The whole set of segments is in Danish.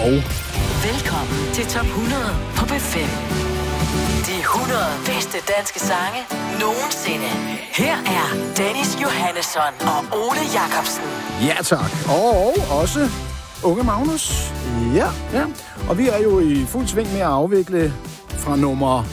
Og velkommen til Top 100 på B5. De 100 bedste danske sange nogensinde. Her er Dennis Johannesson og Ole Jacobsen. ja tak. Og også Unge Magnus. Ja. Og vi er jo i fuld sving med at afvikle fra nummer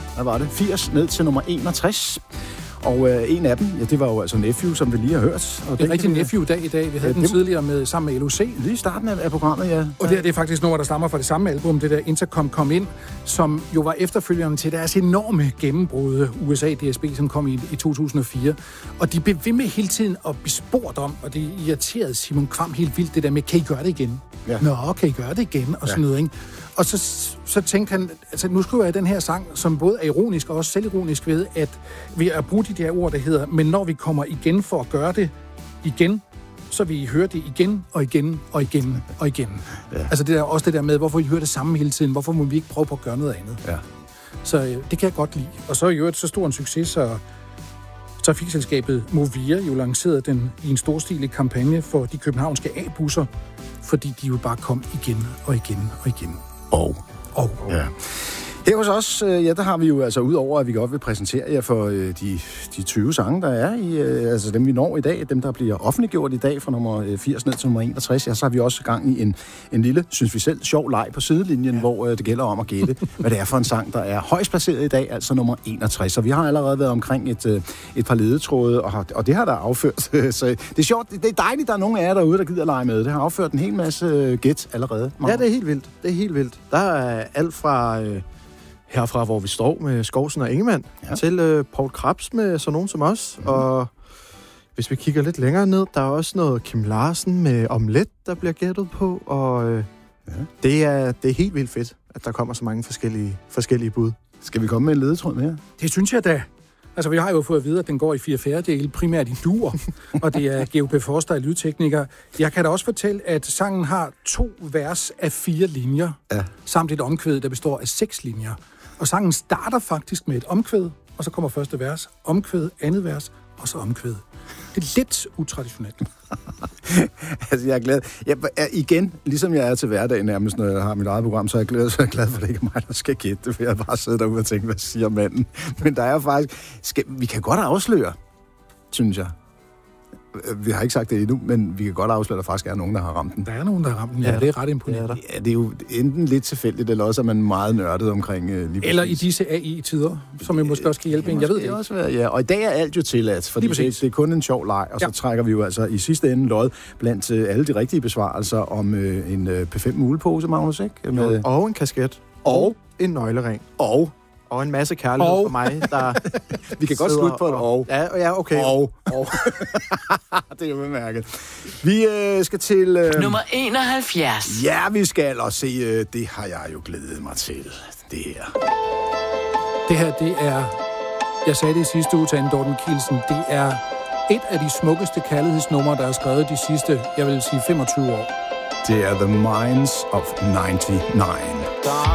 80 ned til nummer 61. Og en af dem, ja, det var jo altså Nephew, som vi lige har hørt. Og det er rigtig Nephew-dag i dag. Vi havde den tidligere med sammen med LOC. Lige i starten af programmet, ja. Og det er faktisk nummer, der stammer fra det samme album, det der Intercom Kom Ind, som jo var efterfølgeren til deres enorme gennembrud USA DSB, som kom i 2004. Og de blev ved med hele tiden at blive spurgt om, og det irriterede Simon Kvam helt vildt, det der med, kan I gøre det igen? Ja. Nå, kan I gøre det igen? Og sådan noget, ikke? Og så tænkte han, altså nu skriver jeg den her sang, som både er ironisk og også selvironisk ved at bruge de der ord, der hedder, men når vi kommer igen for at gøre det igen, så vil I høre det igen og igen og igen og igen. Ja. Altså det der, også det der med, hvorfor I hører det samme hele tiden, hvorfor må vi ikke prøve på at gøre noget andet? Ja. Så det kan jeg godt lide. Og så i øvrigt så stor en succes, så trafikselskabet Movia jo lancerede den i en storstilet kampagne for de københavnske A-busser, fordi de jo bare kom igen og igen og igen. Ja. Her hos os, der har vi jo altså udover, at vi godt vil præsentere jer for de 20 sange, der er i, altså dem vi når i dag, dem der bliver offentliggjort i dag fra nummer 80 ned til nummer 61, ja, så har vi også gang i en lille, synes vi selv, sjov leg på sidelinjen, hvor det gælder om at gætte, hvad det er for en sang, der er højst placeret i dag, altså nummer 61. Og vi har allerede været omkring et par ledetråde, og det har der afført. Så det er sjovt, det er dejligt, der er nogen af jer derude, der gider at lege med. Det har afført en hel masse gæt allerede. Ja, det er helt vildt. Der er alt fra herfra, hvor vi står med Skovsen og Ingemann, til Poul Krebs med sådan nogen som os. Og hvis vi kigger lidt længere ned, der er også noget Kim Larsen med Omelet, der bliver gættet på. Og det er helt vildt fedt, at der kommer så mange forskellige bud. Skal vi komme med en ledetråd mere? Det synes jeg da. Altså, vi har jo fået at vide, at den går i 4/4, primært i dur, og det er GOP Forster og lydtekniker. Jeg kan da også fortælle, at sangen har 2 vers af 4 linjer, samt et omkvæd, der består af 6 linjer. Og sangen starter faktisk med et omkvæd, og så kommer første vers, omkvæd, andet vers, og så omkvæd. Det er lidt utraditionelt. Altså, jeg er glad. Igen, ligesom jeg er til hverdag nærmest, når jeg har mit eget program, så er jeg glad for, at det ikke er mig, der skal gætte det, for jeg bare sidder derude og tænker, hvad siger manden? Men der er faktisk... Vi kan godt afsløre, synes jeg. Vi har ikke sagt det endnu, men vi kan godt afsløre, at der faktisk er nogen, der har ramt den. Der er nogen, der har ramt den, ja. Det er ret imponerende. Ja, det er jo enten lidt tilfældigt, eller også er man meget nørdet omkring lige eller i disse AI-tider, som jeg måske også kan hjælpe en. Jeg ved det også. Ja, og i dag er alt jo tilladt, fordi det er kun en sjov leg, og så trækker vi jo altså i sidste ende lod blandt alle de rigtige besvarelser om en P5 mulepose, Magnus, ikke? Med... Og en kasket. Og en nøglering. Og en masse kærlighed for mig, der... Vi kan godt slutte på det. Ja, okay. Og. Det er jo bemærket. Vi skal til... Nummer 71. Ja, vi skal og se... det har jeg jo glædet mig til. Det her. Det er... Jeg sagde det i sidste uge til Anne Dorten Kielsen. Det er et af de smukkeste kærlighedsnumre, der er skrevet de sidste, jeg vil sige, 25 år. Det er The Minds of 99.